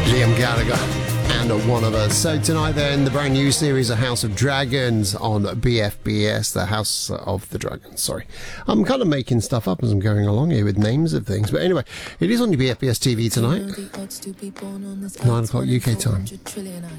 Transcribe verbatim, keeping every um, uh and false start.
Liam Gallagher and One of Us. So tonight then, the brand new series of House of Dragons on B F B S, the House of the Dragons, sorry. I'm kind of making stuff up as I'm going along here with names of things. But anyway, it is on your B F B S T V tonight, nine o'clock U K time.